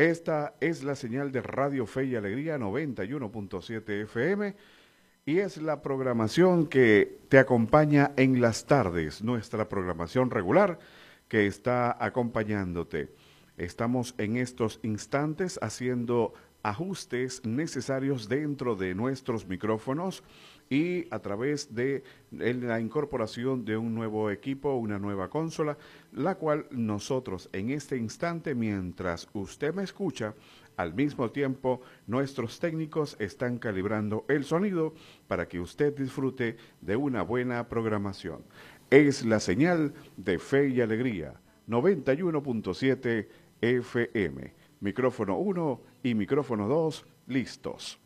Esta es la señal de Radio Fe y Alegría 91.7 FM y es la programación que te acompaña en las tardes, nuestra programación regular que está acompañándote. Estamos en estos instantes haciendo ajustes necesarios dentro de nuestros micrófonos y a través de la incorporación de un nuevo equipo, una nueva consola, la cual nosotros en este instante, mientras usted me escucha, al mismo tiempo nuestros técnicos están calibrando el sonido para que usted disfrute de una buena programación. Es la señal de Fe y Alegría, 91.7 FM. Micrófono 1 y micrófono 2, listos.